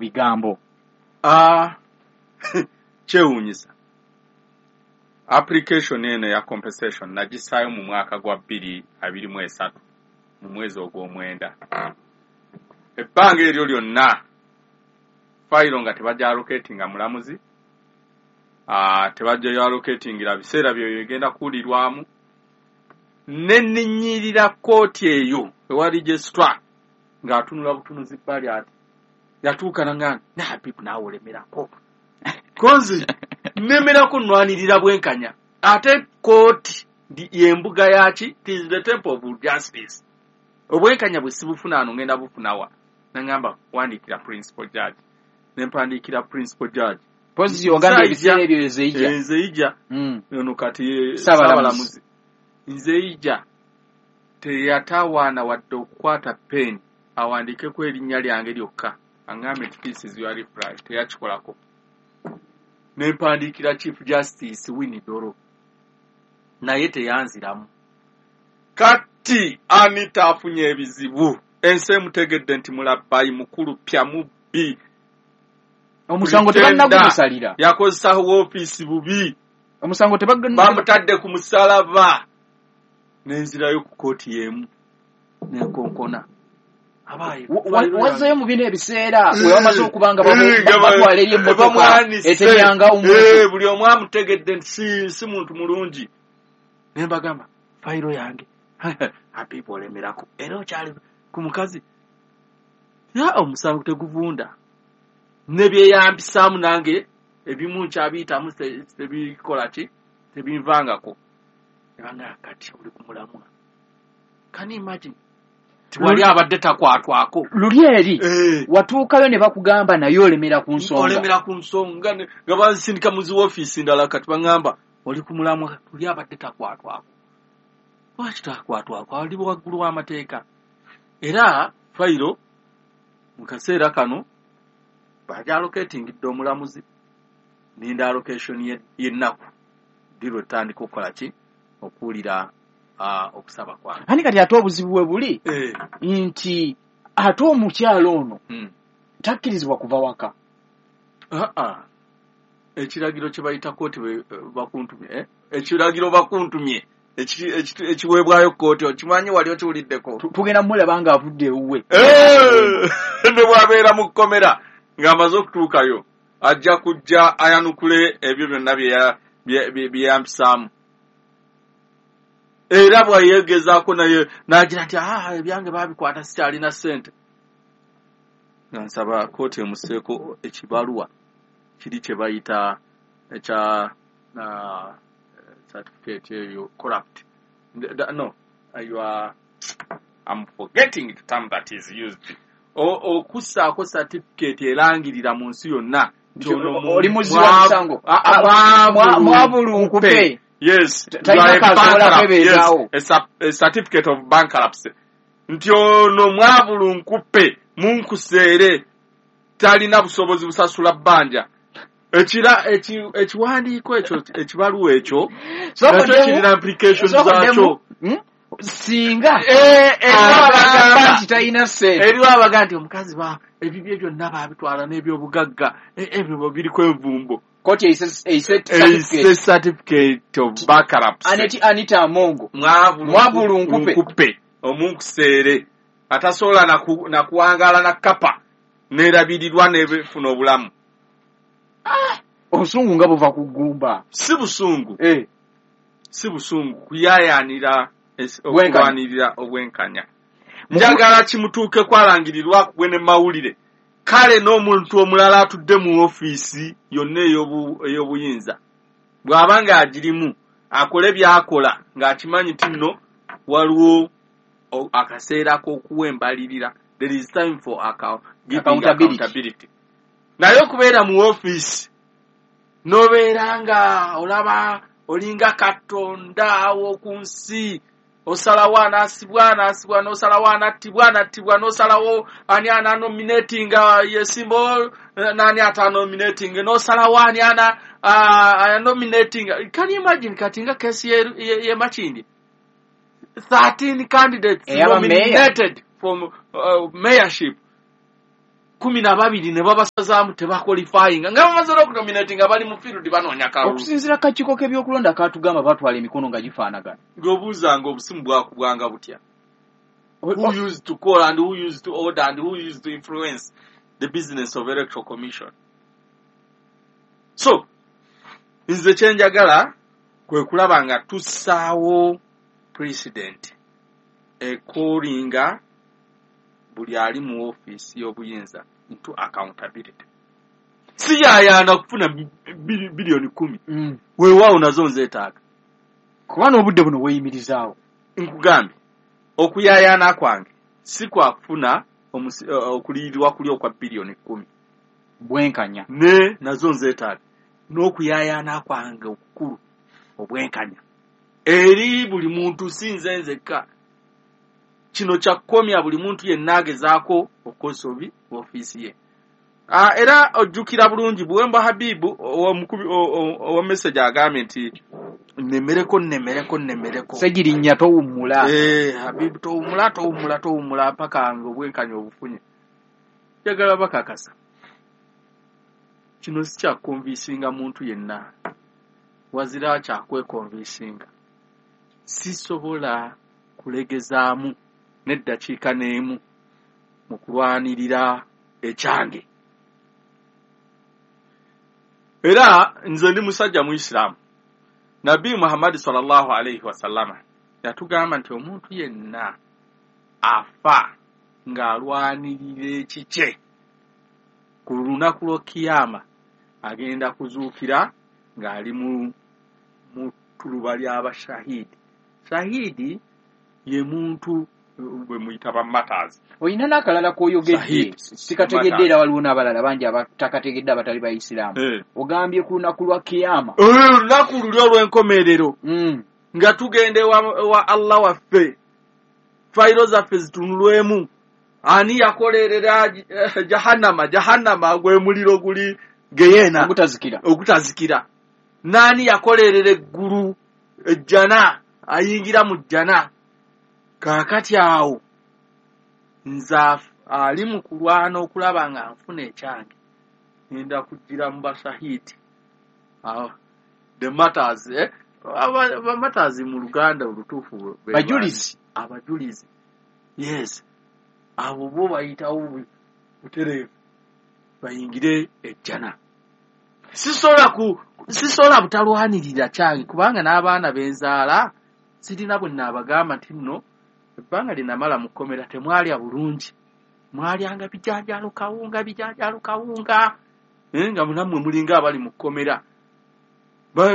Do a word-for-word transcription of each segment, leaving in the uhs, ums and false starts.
bigambo. Ah, chewunyisa. Application eno ya compensation nagisayo mu mwaka gwa bbiri abiri mu esatu mu mwezi ogw'omwenda. Ebbanga eryo lyonna fayiro nga tebajja allocatinga mulamuzi, ah tebajja allocatingira biseera byo bigenda kuulirwamu, nenninyirira kooti eyo ewa registrar ng'atunula butunuzi bbali ati yatuuka nangana na people naawe olemerako konzi nemerako nnwanirira bwenkanya ate kooti y'embuga yaki tis the temple of justice obwenkanya bwe sibufuna ano ngenda bufunawa nangamba wandikira principal judge nempandikira principal judge position ogambye ebiseera ebyo ezeija ezeija mm. ono kati sabalamuzi nzeija teyatawaana wadde okukwata pen awandikeko erinnya lyange lyokka angambe this is your reply teyakikolako nempandikira chief justice Winnie Doro naye teyanziramu kati Anita afunye ebizibu ense mutegedde nti mulabbayi mukulu pya mubbi omusango tebannagumusalira yakozesa office bubi omusango tebagenda bamutadde ku musalaba nenzirayo ku kooti yemu nenkonkona abaye wazeyo mu bino ebiseera we bamaze okubanga batwala eri emmotoka etenyanga omuntu eh buli omu amutegedde nti si si muntu mulungi nembagamba fayiro yange apipo olemerako era okyali ku mukazi ya omusango teguvunda nebyeyambisaamu nange ebimu nkyabiyitamu tebikola ki tebinvangako nebanga kati oli kumulamwa can you imagine tiwali abadde takwatwako luli eri eh. Watuukayo ne bakugamba naye olemera ku nsonga olemera ku nsonga nga bansindika muzi office ndala kati bangamba oli kumulamwa tuli abadde takwatwako lwaki takwatwako ali waggulu w'amateeka era fayiro mu kaseera kano baja allocatingidde omulamuzi ninda allocation y'ennaku dirwe tandika okukola ki okuwulira uh, okusaba kwange ani kati ate obuzibu bwe buli eh. nti ate omukyalo ono hmm. takkirizibwa kuva waka uh -uh. ekiragiro kye bayita kooti bakuntumye eh? ekiragiro bakuntumye ekiweebwayo kooti okimanyi wali okiwuliddeko tugenda mulaba nga avudde ewuwe ne bwabeera mu kkomera ng'amaze okutuukayo ajja kujja ayanukule ebyo byonna byeyampisaamu era bwayegezaako naye n'agira nti ah ebyange baabikwata sikyalina ssente nga nsaba kooti emuseeko ekibaluwa kiri kye bayita ekya uh, certificate eyo corrupt no you are I'm forgetting the term that is used okussaako certificate erangirira mu nsi yonna oli muzi wa musango mwabulunkupe yes yes a certificate of bankruptcy nti ono mwabulunkupe munkuseere talina busobozi busasula bbanja ekira ekiwandiiko ekyo ekibaluwa ekyo nakyo kirina implications zaakyo singa kitayina ssente eriwo abaga nti omukazi ba ebibyo byonna baabitwala n'ebyobugagga ebyo biriko envumbo kooti eyise certificate of bankruptcy Anita Amongo mwabulunkupe omunkuseere atasobola nakuwangaala na kapa neerabirirwa n'ebifuna obulamu obusungu nga buva ku ggumba si busungu eh si busungu kuyaayaanira okulwanirira obwenkanya njagala kimutuuke kwalangirirwa kwe ne mawulire kale n'omuntu omulala atudde mu ofiisi yonna ey'obuyinza bw'aba ng'agirimu akole byakola ng'akimanyi nti nno waliwo akaseera k'okuwa embalirira there is time for accountability naye okubeera mu ofiisi nobeera nga olaba olinga katonda w'oku nsi osalawo anaasibwa anaasibwa n'osalawo anattibwa anattibwa n'osalawo ani ananominating yesimbo n'ani atanominating n'osalawo ani ana nominating. Can you imagine kati nga kesi ye Makindye thirteen candidates nominated for uh, mayorship kumi na babiri ne babasazaamu tebakwalifyinga nga bamaze okunominate nga bali mu field banoonya kalulu. Okusinziira kakiiko k'ebyokulonda katugamba batwala emikono nga gifaanagana. Ng'obuuzanga obusimu bwakubwanga butya. Who used to call and who used to order and who used to influence the business of Electoral Commission. So, nze kyenjagala kwe kulaba nga tussaawo president ekoolinga buli ali mu ofiisi y'obuyinza into accountability. Si yaayaana kufuna biliyoni kumi. Mm. Weewaawo nazo nzeetaaga. Kuba n'obudde buno weeyimirizaawo. Nkugambye, okuyaayaana kwange si kwa kufuna okuliyirirwa kuli okwa biliyoni kumi. Bwenkanya. Ne nazo nzeetaaga. N'okuyaayaana kwange okukulu obwenkanya. Eri buli muntu si nze nzekka. Kino kyakomya buli muntu yenna agezaako okukozesa obi ofiisi ye. Ah, era ojjukira bulungi Buwemba Habibu omukubi owa message agambye nti nemereko nemereko nemereko. Segirinnya towummula. Eh, Habibu towummula towummula towummula paka nga obwenkanya obufunye. Yagala bakakasa. Kino si kya konvisinga muntu yenna. Wazira kya kwekonvisinga. Sisobola kulegezaamu n'eddakiika n'emu mu kulwanirira ekyange. Era nze ndi musajja mu Islam. Nabi Muhammad sallallahu alayhi wa sallama yatugamba nti omuntu yenna afa ng'alwanirira ekikye ku lunaku lw'okiyama agenda kuzuukira ng'ali mu mu tuluba ly'abashahidi. Shahidi ye muntu bwe muyita ba martyrs. Oyina n'akalala k'oyogedde sikategedde era waliwo n'abalala bangi abatakategedde abatali ba Isiraamu. Hey. Ogambye ku lunaku lwa kiyama. Olunaku luli olw'enkomerero. Mm. Nga tugende wa, wa Allah waffe. Fayiro zaffe zitunulwemu. Ani yakolerera uh, jahannama jahannama gwe muliro guli geyena. Ogutazikira. Ogutazikira. Nani yakolerera eggulu ejjana ayingira mu jjana. Kaakati awo nza ali mu kulwana okulaba nga nfuna ekyange ngenda kugira mu bashahidi. Awo the matters eh aba matters mu Luganda olutuufu bajulizi abajulizi. Yes, abo bo bayitawo butereevu bayingire ejjana. Sisola ku sisola butalwanirira kyange kubanga n'abaana benzaala sirina bwe nabagamba nti nno ebbanga linamala mu kkomera temwalya bulungi. Mwalyanga bijanjalo kawunga bijanjalo kawunga. Eh, nga munammwe mulinga abali mu kkomera. Ba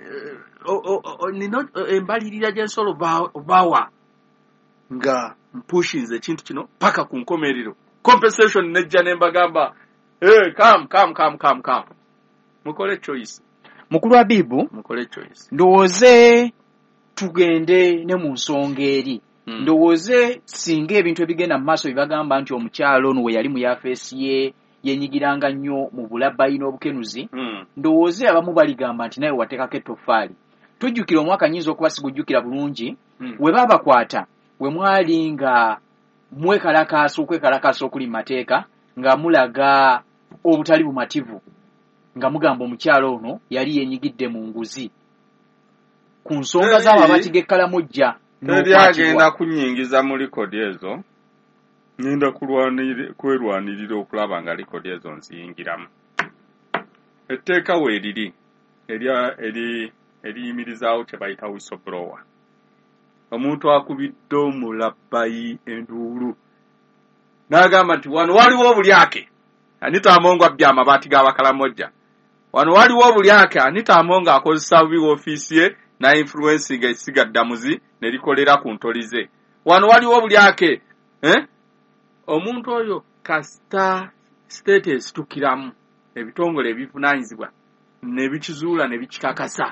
nino embalirira gy'ensolo bawa nga mpushinze ekintu kino paka ku nkomerero. Compensation nejja nembagamba eh come come come come come. Mukole choice. Mukulu Habibu, mukole choice. Ndowooze tugende ne mu nsonga eri. Mm. Ndowooze singa ebintu ebigenda mu maaso bibagamba nti omukyalo ono we yali mu yafeesi ye yenyigiranga nnyo mu bulabbayi n'obukenuzi. Mm. Ndowooze abamu baligamba nti naye wateekako ettoffaali. Tujjukira omwaka nnyinza okuba sigujjukira bulungi. Mm. We baabakwata we mwali nga mwekalakaasa okwekalakaasa okuli mu mateeka nga mulaga obutali bumativu nga mugamba omukyalo ono yali yenyigidde mu nguzi ku nsonga z'abo abatigekkalamu jja. Ebyagenda kunyingiza mu likodi ezo ngenda kwerwanirira okulaba nga likodi ezo nziyingiramu. Etteeka weeriri eri eriyimirizaawo kye bayita whistleblower. Omuntu akubidde omulabbayi enduulu n'agamba nti wano waliwo obulyake Anita Amongo abbye amabaati g'Abakalamojja. Wano waliwo obulyake Anita Amongo akozesa bubi woofiisi ye na influencing esiga ddamuzi ne likolera ku ntolize. Wano waliwo obulyake eh? Omuntu oyo kasita status tukiramu ebitongole ebivunaanyizibwa ne bikizuula ne bikikakasa.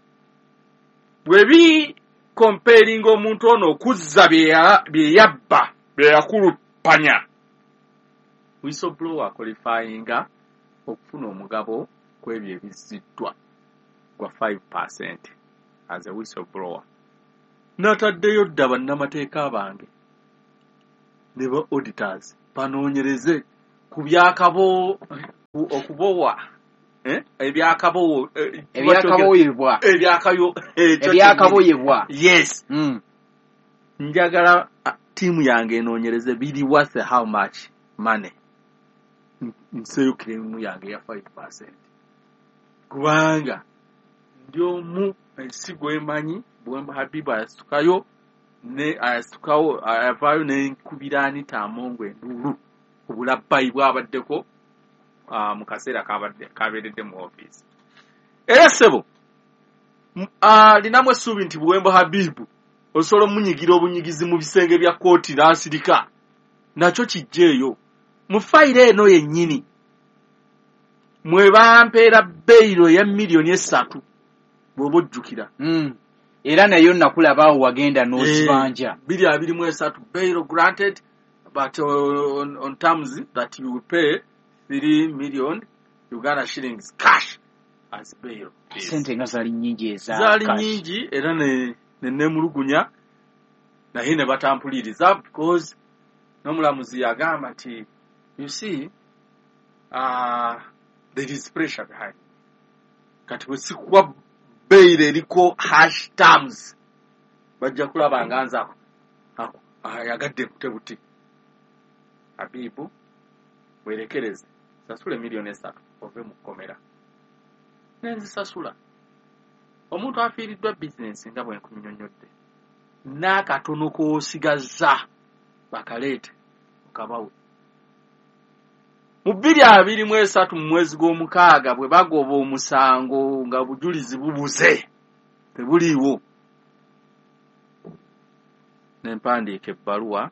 Bwebi comparing omuntu ono okuzza bye yabba bye yakulupanya. Whistleblower qualifyinga okufuna omugabo kw'ebyo ebiziddwa gwa five percent as a whistleblower. Nataddeyo dda bannamateeka bange ne ba auditors banoonyereze ku byakabo okubowa eh ebyakabowo ebyakaboyebwa ebyakayo ebyakaboyebwa yes mm. njagala timu yange enoonyereze biri worth how much money nseyukire mu yange ya five percent kubanga ndio mu ensigo emanyi bwemba Habibu ayasukayo ne ayasukawo ayavayo ne kubirani tamongwe ndulu obulabbayi bwabaddeko uh, mu kaseera kabadde kaberedde mu office era sebo uh, linamwe subi nti bwemba Habibu osolo munyigira obunyigizi mu bisenge bya kooti n'asirika nakyo kijjeeyo mu fayire eno yennyini mwe bampeera beyiro ya miliyoni esatu bw'oba ojjukira mm. era nayo nakulabaawo wagenda n'okibanja eh, biri abiri mu esatu beyiro granted but uh, on, on terms that you will pay three million Uganda shillings cash as beyiro sente nga zali nnyingi eza zali nnyingi era ne nemulugunya naye ne batampuliriza because n'omulamuzi yagamba nti you see uh, there is pressure behind kati bwe sikuwa beyiro eriko hash terms bajja kulaba nga nza yagadde butebuti Habibu werekereze sasule miliyoni esatu ove mu kkomera nenzisasula omuntu afiiriddwa bizinensi nga bwe nkunyonyodde n'akatono k'osigaza bakaleete okabawe mu bbiri abiri mu esatu mu mwezi gw'omukaaga bwe bagoba omusango nga bujulizi bubuze tebuliiwo nempandiika ebbaluwa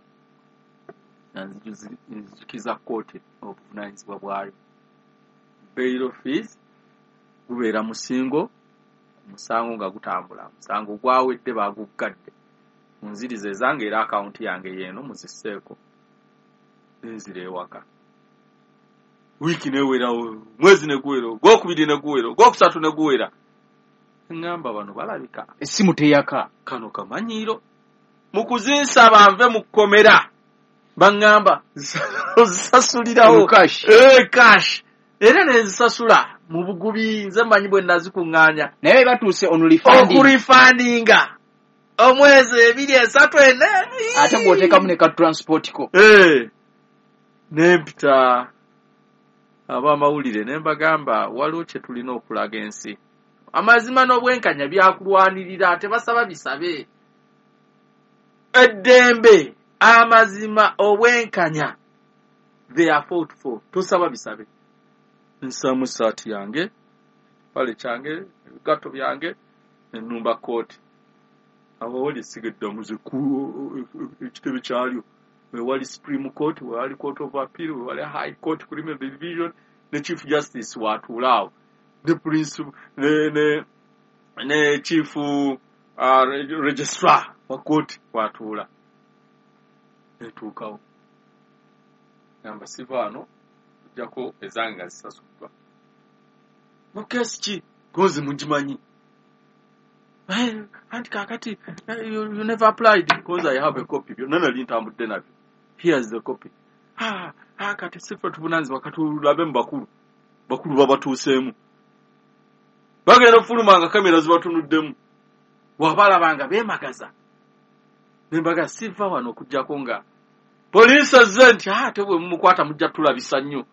nzijukiza kooti obuvunaanyizibwa bwayo bail fees gubeera musingo omusango nga gutambula omusango gwawedde bagugadde munzirize zange era akawunti yange yeeno muzisseeko nenzira ewaka wiiki newera mwezi neguwera gwokubiri neguwera gwokusatu neguwera ngamba bano balabika essimu teyaka kano kamanyiiro mu kuzinsaba nve mu kkomera bangamba ozisasulirawo cash eh cash era nezisasula mu bugubi nze mmanyi bwe nazikuŋŋaanya naye batuuse on refunding okurifandinga omwezi ebiri esatu ene ate bw'oteekamu ne ka transport ko eh nempita ab'amawulire ne mbagamba waliwo kye tulina okulaga ensi amazima n'obwenkanya byakulwanirira tebasaba bisabe eddembe amazima obwenkanya they are fought for tosaba bisabe nsamu saati yange pale kyange gato byange ennumba kooti awo wali sigedde muze ku ekitebe kyalyo wali Supreme Court wali Court of Appeal wali High Court Criminal Division ne Chief Justice watulao the principal ne ne ne Chief uh, Registrar wa court watula etukawo namba sivano jako ezanga zisasubwa mukesi ki gozi munjimanyi eh anti kakati you, you never applied because I have a copy nana lintambudde nabyo here's the copy ah ah kati sifa tubunanzi wakati ulabe mbakulu bakulu babatuuseemu bagenda fulumanga kamera zibatunuddemu wabalabanga beemagaza nembaga sifa wano okujjako nga poliisi azze nti ate bwe mumukwata mujja tulabisa nnyo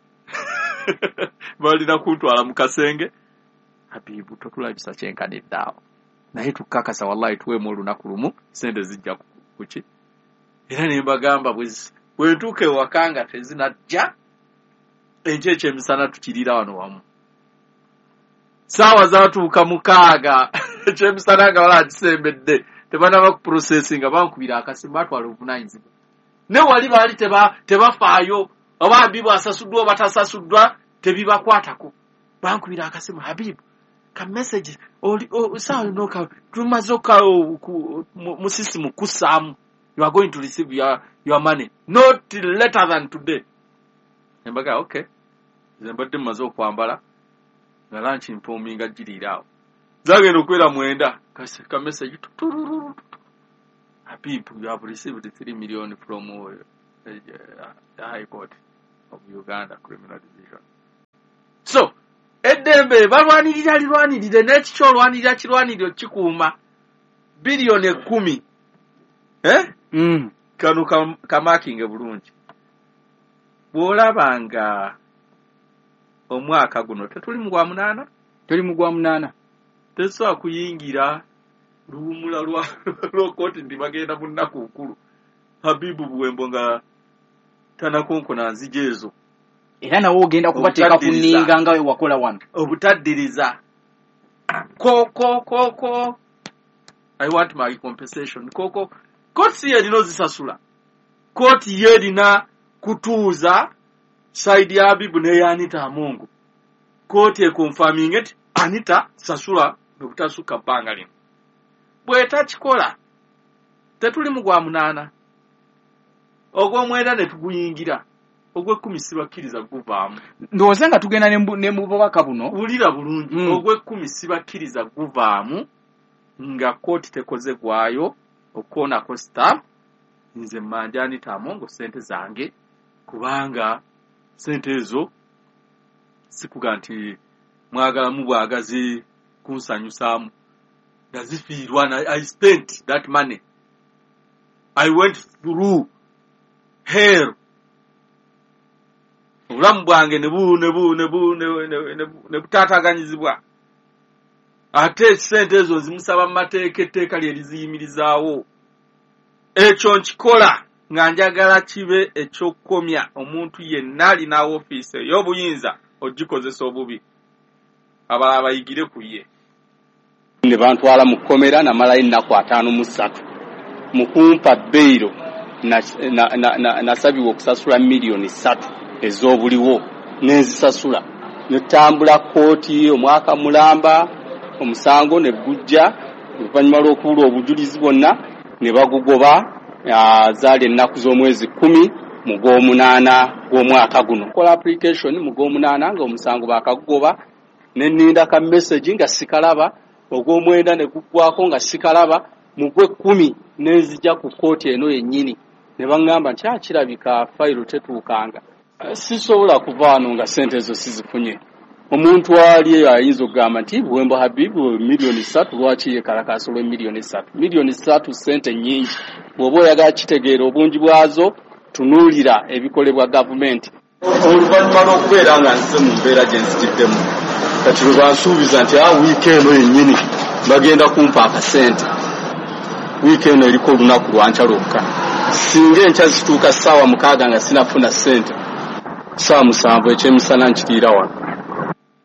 balina kuntwala mu kasenge Habibu totulabisa kyenkaniddeawo naye tukakasa wallahi tuweemu olunaku lumu sente zijja kuki era ne mbagamba bwe ntuuka ewaka nga tezinajja enkya ekyemisana tukirira wano wamu saawa zatuuka mukaaga ekyemisana nga wala kisembedde tebanaba kuprocessinga bankubira akasimu batwala obuvunaanyizibwa ne wali baali teba tebafaayo oba Habibu asasuddwa oba tasasuddwa tebibakwatako bankubira akasimu Habibu ka message oli sawa noka tumaze oka mu system kusaamu you are going to receive your your money not later than today embaga okay zembadde maze okwambala nga lunch mpominga jirirawo zagenda okwera mwenda kasi ka message tutururu Habibu you have received three million from uh, uh, the High Court of Uganda Criminal Division. So eddembe balwanirira lirwanirire n'ekikyo olwanirira kirwaniriro kikuuma biliyoni ekkumi eh mm. kano kam, kamakinge bulungi bw'olabanga omwaka guno tetuli mu gwa munaana tuli mu gwa munaana tesobola kuyingira luwumula lwa lw'okooti ndi bagenda mu nnaku nkulu Habibu Buwembo nga tanakonkona nzija ezo era nawe ogenda kubateeka ku nninga nga we wakola wano obutaddiriza koko koko I want my compensation koko kooti yerina ozisasula kooti yerina kutuuza side ya Habibu ne ya Anita Amongo kooti ekonfirming it Anita sasula obutasuka bbanga lino bwetakikola tetuli mu gwa munaana ogw'omwenda ne tuguyingira ogw'ekkumi sibakkiriza guvaamu ndowooza nga tugenda ne mu bubaka buno wulira bulungi mm. ogw'ekkumi sibakkiriza guvaamu nga kooti tekoze gwayo okukoonako staff nze mmanja Anita Amongo sente zange kubanga sente ezo sikuga nti mwagala mu bwagazi kunsanyusaamu nazifiirwa na I spent that money I went through hell obulamu bwange ne bu ne bu ne bu ne butaataganyizibwa ate sente ezo zimusaba mu mateeka etteeka lye liziyimirizaawo ekyo nkikola nga njagala kibe ekyokukomya omuntu yenna alina woofiisi ey'obuyinza ogikozesa obubi abalala bayigire ku ye ne bantwala mu kkomera namalayo ennaku ataano mu ssatu mu kumpa bbeiro nasabibwa okusasula miliyoni ssatu ez'obuliwo n'enzisasula netambula kooti omwaka mulamba omusango ne gujja oluvannyuma lw'okubula obujulizi bwonna ne bagugoba zaali ennaku z'omwezi kumi mu gw'omunaana gw'omwaka guno kola application mu gw'omunaana nga omusango baakagugoba ne nninda ka message nga sikalaba ogw'omwenda ne guggwako nga sikalaba mu gw'ekkumi n'enzija ku kooti eno yennyini ne baŋŋamba nti akirabika fayiro tetuukanga sisobola kuva wano nga sente ezo sizifunye omuntu ali eyo ayinza okugamba nti Buwembo Habibu miliyoni ssatu lwaki yekalakaasa olw'emiliyoni ssatu miliyoni ssatu sente nnyingi bw'oba oyagala kitegeera obungi bwazo tunuulira ebikolebwa gavumenti oluvannyuma lw'okubeera nga nze mu mbeera gye nzigiddemu kati lwe bansuubiza nti a wiiki eno yennyini bagenda kumpa akasente wiiki eno eriko olunaku lwanca lwokka singa enkya zituuka ssaawa mukaaga nga sinafuna ssente ssaawa musanvu ekyemisana nkiriira wano